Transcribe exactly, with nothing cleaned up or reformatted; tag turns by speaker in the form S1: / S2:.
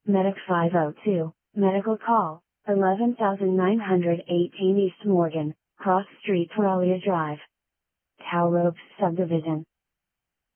S1: Medic five oh two, medical call, eleven thousand nine hundred eighteen East Morgan, Cross Street Twalia Drive. Tower Oaks Subdivision.